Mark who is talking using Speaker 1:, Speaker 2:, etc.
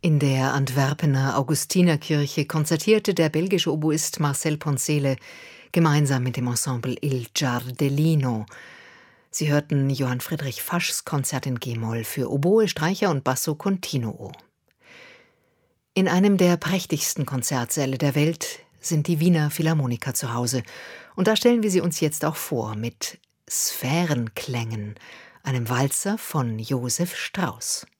Speaker 1: In der Antwerpener Augustinerkirche konzertierte der belgische Oboist Marcel Poncele gemeinsam mit dem Ensemble Il Giardellino. Sie hörten Johann Friedrich Faschs Konzert in G-Moll für Oboe, Streicher und Basso continuo. In einem der prächtigsten Konzertsäle der Welt sind die Wiener Philharmoniker zu Hause. Und da stellen wir sie uns jetzt auch vor mit Sphärenklängen, einem Walzer von Josef Strauss.